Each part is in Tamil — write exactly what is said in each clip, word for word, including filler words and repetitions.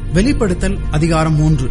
வெளிப்படுத்தல் அதிகாரம் மூன்று.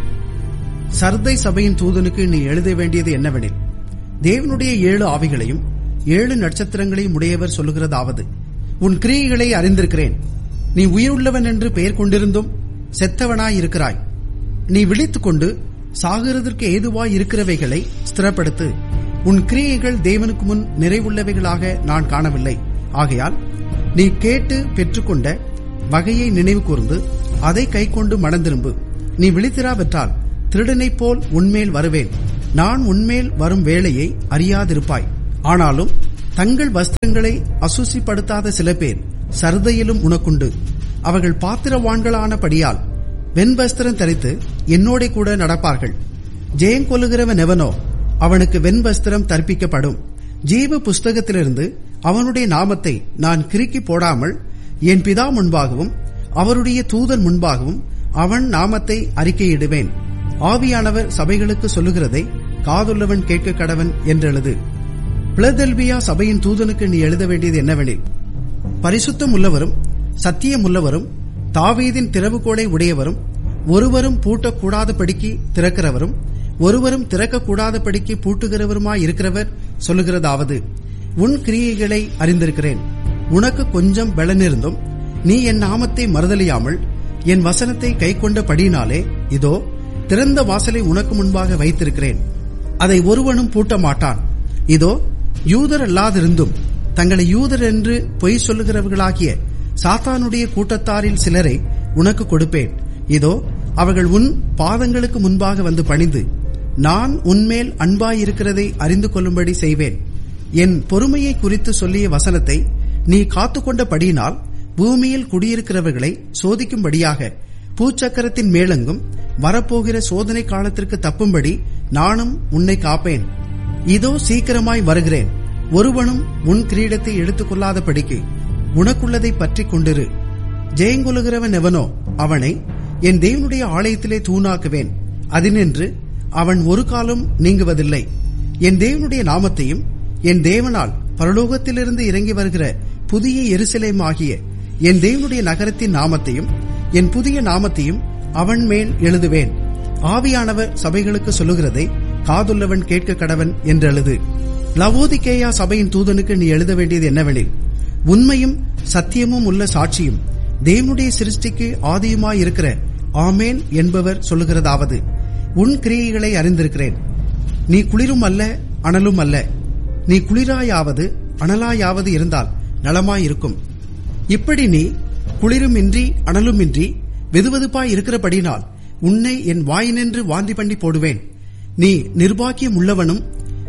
சர்தை சபையின் தூதனுக்கு நீ எழுத வேண்டியது என்னவெனில், தேவனுடைய ஏழு ஆவிகளையும் ஏழு நட்சத்திரங்களையும் உடையவர் சொல்லுகிறதாவது, உன் கிரியைகளை அறிந்திருக்கிறேன். நீ உயிருள்ளவன் என்று பெயர் கொண்டிருந்தும் செத்தவனாய் இருக்கிறாய். நீ விழித்துக் கொண்டு சாகிறதற்கு ஏதுவாய் இருக்கிறவைகளை ஸ்திரப்படுத்து. உன் கிரியைகள் தேவனுக்கு முன் நிறைவுள்ளவைகளாக நான் காணவில்லை. ஆகையால் நீ கேட்டு பெற்றுக்கொண்ட வகையை நினைவு கூர்ந்து அதை கை கொண்டு மனந்திரும்பு. நீ விழித்திராவிட்டால் திருடனைப் போல் உன்மேல் வருவேன். நான் உன்மேல் வரும் வேளையை அறியாதிருப்பாய். ஆனாலும் தங்கள் வஸ்திரங்களை அசுசிப்படுத்தாத சில பேர் சர்தையிலும் உனக்குண்டு. அவர்கள் பாத்திரவான்களானபடியால் வெண்வஸ்திரம் தரித்து என்னோட கூட நடப்பார்கள். ஜெயங்கொள்ளுகிறவன் எவனோ அவனுக்கு வெண்வஸ்திரம் தற்பிக்கப்படும். ஜீவ புஸ்தகத்திலிருந்து அவனுடைய நாமத்தை நான் கிறுக்கி போடாமல் என் பிதா முன்பாகவும் அவருடைய தூதன் முன்பாகவும் அவன் நாமத்தை அறிக்கையிடுவேன். ஆவியானவர் சபைகளுக்கு சொல்லுகிறதை காதுள்ளவன் கேட்க கடவன் என்றெழுது. பிலதெல்பியா சபையின் தூதனுக்கு நீ எழுத வேண்டியது என்னவெனில், பரிசுத்தம் உள்ளவரும் சத்தியம் உள்ளவரும் தாவீதின் திறவுகோலை உடையவரும் ஒருவரும் பூட்டக்கூடாதபடிக்கு திறக்கிறவரும் ஒருவரும் திறக்கக்கூடாதபடிக்கு பூட்டுகிறவருமாயிருக்கிறவர் சொல்லுகிறதாவது, உன் கிரியைகளை அறிந்திருக்கிறேன். உனக்கு கொஞ்சம் பலனிருந்தும் நீ என் நாமத்தை மறுதலியாமல் என் வசனத்தை கை கொண்டபடியினாலே, இதோ திறந்த வாசலை உனக்கு முன்பாக வைத்திருக்கிறேன். அதை ஒருவனும் பூட்ட மாட்டான். இதோ யூதர் அல்லாதிருந்தும் தங்களை யூதர் என்று பொய் சொல்லுகிறவர்களாகிய சாத்தானுடைய கூட்டத்தாரில் சிலரை உனக்கு கொடுப்பேன். இதோ அவர்கள் உன் பாதங்களுக்கு முன்பாக வந்து பணிந்து நான் உன்மேல் அன்பாயிருக்கிறதை அறிந்து கொள்ளும்படி செய்வேன். என் பொறுமையை குறித்து சொல்லிய வசனத்தை நீ காத்துக்கொண்டபடியினால் பூமியில் குடியிருக்கிறவர்களை சோதிக்கும்படியாக பூச்சக்கரத்தின் மேலெங்கும் வரப்போகிற சோதனை காலத்திற்கு தப்பும்படி நானும் உன்னை காப்பேன். இதோ சீக்கிரமாய் வருகிறேன். ஒருவனும் உன் கிரீடத்தை எடுத்துக் கொள்ளாதபடிக்கு உனக்குள்ளதை பற்றி கொண்டிரு. ஜெயங்கொள்ளுகிறவன் எவனோ அவனை என் தேவனுடைய ஆலயத்திலே தூணாக்குவேன். அதினின்று அவன் ஒரு காலம் நீங்குவதில்லை. என் தேவனுடைய நாமத்தையும் என் தேவனால் பரலோகத்திலிருந்து இறங்கி வருகிற புதிய எருசலேம் ஆகிய என் தேவனுடைய நகரத்தின் நாமத்தையும் என் புதிய நாமத்தையும் அவன் மேல் எழுதுவேன். ஆவியானவர் சபைகளுக்கு சொல்லுகிறதை காதுள்ளவன் கேட்க கடவன் என்றெழுது. லவோதிக்கேயா சபையின் தூதனுக்கு நீ எழுத வேண்டியது என்னவெனில், உண்மையும் சத்தியமும் உள்ள சாட்சியும் தேவனுடைய சிருஷ்டிக்கு ஆதியுமாயிருக்கிற ஆமேன் என்பவர் சொல்லுகிறதாவது, உன் கிரியைகளை அறிந்திருக்கிறேன். நீ குளிரும் அல்ல அனலும் அல்ல. நீ குளிராயாவது அனலாயாவது இருந்தால் நலமாயிருக்கும். இப்படி நீ குளிருமின்றி அனலுமின்றி வெதுவெதுப்பாய் இருக்கிறபடினால் உன்னை என் வாயினின்று வாந்தி பண்ணி போடுவேன். நீ நிர்பாக்கியம் உள்ளவனும்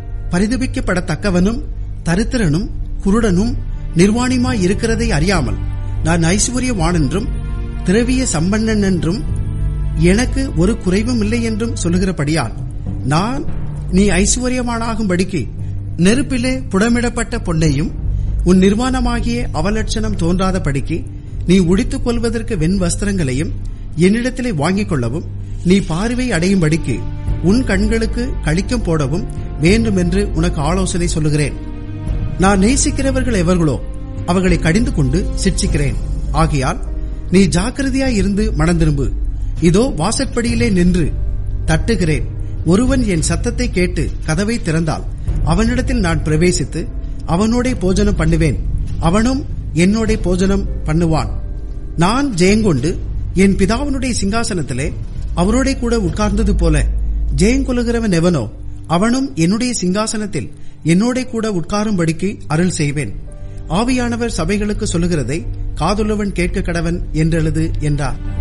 பரிதபிக்கப்படத்தக்கவனும் தரித்திரனும் குருடனும் நிர்வாணியுமாய் இருக்கிறதை அறியாமல் நான் ஐஸ்வர்யவான் என்றும் திரவிய சம்பன்னன் என்றும் எனக்கு ஒரு குறைவும் இல்லை என்றும் சொல்லுகிறபடியால் நான் நீ ஐஸ்வர்யவானாகும்படிக்கு நெருப்பிலே புடமிடப்பட்ட பொன்னையும் உன் நிர்வாணமாகிய அவலட்சணம் தோன்றாதபடிக்கு நீ உடித்துக் கொள்வதற்கு வெண் வஸ்திரங்களையும் என்னிடத்திலே வாங்கிக் கொள்ளவும் நீ பார்வை அடையும்படிக்கு உன் கண்களுக்கு கழிக்கம் போடவும் வேண்டும் என்று உனக்கு ஆலோசனை சொல்லுகிறேன். நான் நேசிக்கிறவர்கள் எவர்களோ அவர்களை கடிந்து கொண்டு சிட்சிக்கிறேன். ஆகையால் நீ ஜாக்கிரதையாய் இருந்து மனந்திரும்பு. இதோ வாசற்படியிலே நின்று தட்டுகிறேன். ஒருவன் என் சத்தத்தை கேட்டு கதவை திறந்தால் அவனிடத்தில் நான் பிரவேசித்து அவனோட போஜனம் பண்ணுவேன், அவனும் என்னோட போஜனம் பண்ணுவான். நான் ஜெயங்கொண்டு என் பிதாவினுடைய சிங்காசனத்திலே அவரோட கூட உட்கார்ந்தது போல ஜெயங்கொள்ளுகிறவன் எவனோ அவனும் என்னுடைய சிங்காசனத்தில் என்னோட கூட உட்காரும்படிக்கு அருள் செய்வேன். ஆவியானவர் சபைகளுக்கு சொல்லுகிறதை காதுள்ளவன் கேட்க கடவன் என்றெழுது என்றார்.